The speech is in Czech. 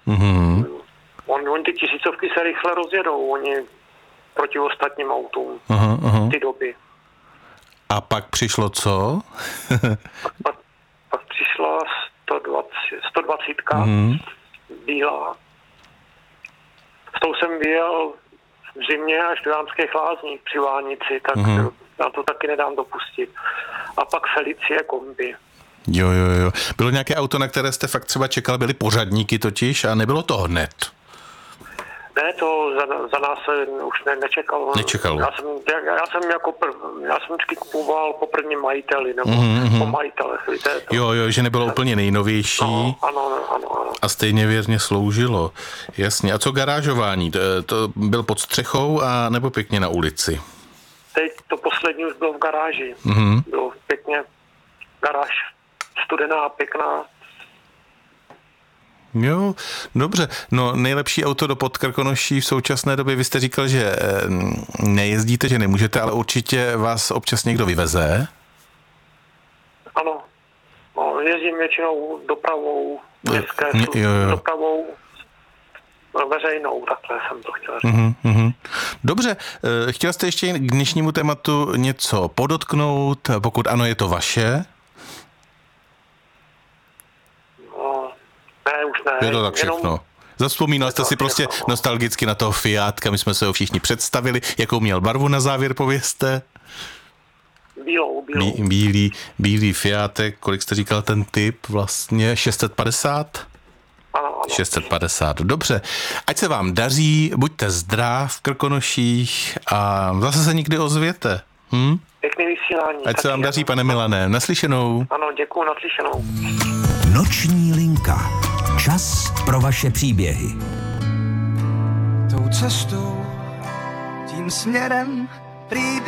Mm-hmm. Oni ty tisícovky se rychle rozjedou, oni proti ostatním autům v ty doby. A pak přišlo co? pak přišla 120 bílá. S tou jsem vyjel v zimě až do Jánských Lázních při Vánici, tak já to taky nedám dopustit. A pak Felicie kombi. Jo. Bylo nějaké auto, na které jste fakt třeba čekal, byly pořadníky totiž a nebylo to hned? Ne, to za nás se už nečekalo. Nečekalo. Já jsem vždycky kupoval po prvním majiteli, nebo po majitelech, víte. Jo, že nebylo úplně nejnovější. No, ano. A stejně věrně sloužilo. Jasně. A co garážování? To byl pod střechou a nebo pěkně na ulici? Teď to poslední už bylo v garáži. Bylo pěkně garáž studená, pěkná. Jo, dobře. No nejlepší auto do Podkrkonoší v současné době, vy jste říkal, že nejezdíte, že nemůžete, ale určitě vás občas někdo vyveze. Ano. No, jezdím většinou dopravou, dopravou veřejnou, takhle jsem to chtěl říct. Dobře, chtěl jste ještě k dnešnímu tématu něco podotknout, pokud ano, je to vaše? Ne, už ne. Je to tak všechno. Zavzpomínal jste si prostě nostalgicky na toho Fiatka, my jsme se ho všichni představili, jakou měl barvu na závěr, povězte? Bílou. Bílý Fiatek, kolik jste říkal ten typ vlastně, 650? Ano. 650, dobře. Ať se vám daří, buďte zdrav v Krkonoších a zase se někdy ozvěte. Pěkný vysílání. Ať se vám daří, pane Milane. Naslyšenou. Ano, děkuju, naslyšenou. Noční linka. Čas pro vaše příběhy. Tou cestou, tím směrem, prý